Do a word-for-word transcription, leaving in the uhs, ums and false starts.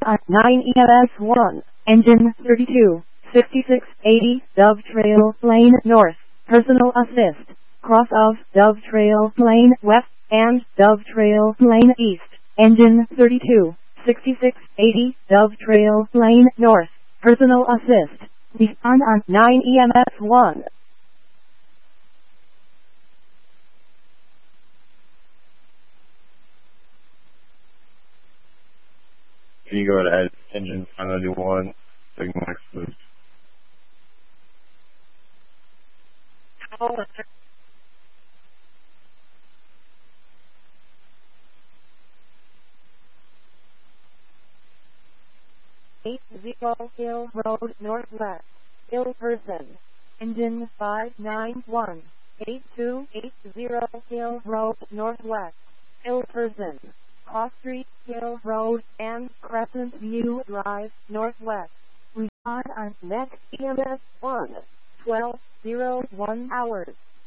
on nine E M S one, engine thirty-two, sixty-six eighty, Dove Trail Lane North, personal assist, cross of Dove Trail Lane West, and Dove Trail Lane East, engine thirty-two, sixty-six eighty, Dove Trail Lane North, personal assist, respond on nine E M S one. Can you go ahead, engine five ninety-one, signal X boost. eight zero Hill Road Northwest, Hill Person, engine five nine one, eight two eight zero Hill Road Northwest, Hill Person, Cross Street, Hill Road, and Crescent View Drive, Northwest. Respond on next E M S one, twelve oh one hours.